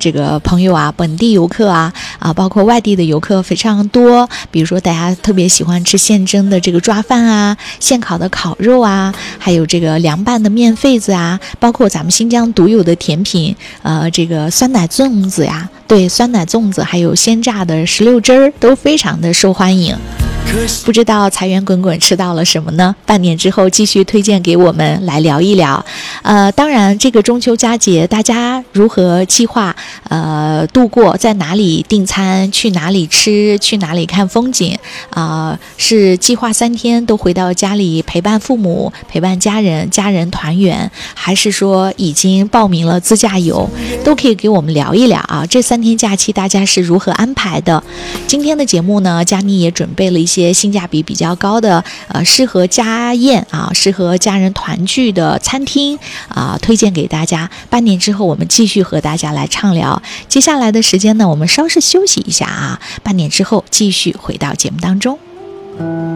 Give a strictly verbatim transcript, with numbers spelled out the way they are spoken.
这个朋友啊，本地游客啊啊，包括外地的游客非常多。比如说大家特别喜欢吃现蒸的这个抓饭啊，现烤的烤肉啊，还有这个凉拌的面肺子啊，包括咱们新疆独有的甜品，呃，这个酸奶粽子呀，对，酸奶粽子，还有鲜榨的石榴汁儿，都非常的受欢迎。不知道财源滚滚吃到了什么呢？半年之后继续推荐给我们来聊一聊。呃，当然这个中秋佳节大家如何计划呃度过，在哪里订餐，去哪里吃，去哪里看风景啊、呃？是计划三天都回到家里陪伴父母，陪伴家人，家人团圆，还是说已经报名了自驾游？都可以给我们聊一聊啊。这三天假期大家是如何安排的？今天的节目呢，佳妮也准备了一些性价比比较高的呃适合家宴啊，适合家人团聚的餐厅啊，推荐给大家。半年之后我们继续和大家来畅聊。接下来的时间呢，我们稍事休息一下啊，半年之后继续回到节目当中。